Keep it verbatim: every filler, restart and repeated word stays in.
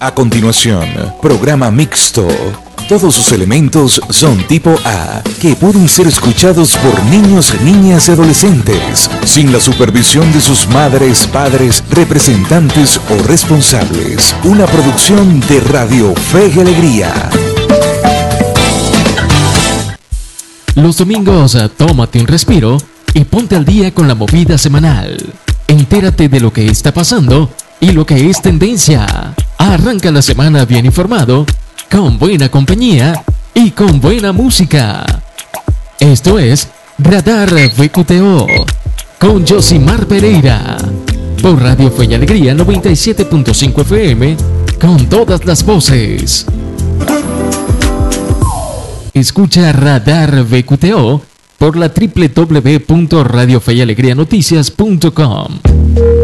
A continuación, programa mixto. Todos sus elementos son tipo A, que pueden ser escuchados por niños, niñas y adolescentes, sin la supervisión de sus madres, padres, representantes o responsables. Una producción de Radio Fe y Alegría. Los domingos, tómate un respiro y ponte al día con la movida semanal. Entérate de lo que está pasando y lo que es tendencia. Arranca la semana bien informado, con buena compañía y con buena música. Esto es Radar V Q T O con Josimar Pereira por Radio Fe y Alegría noventa y siete punto cinco F M con todas las voces. Escucha Radar V Q T O por la doble u doble u doble u punto radio fe y alegría noticias punto com.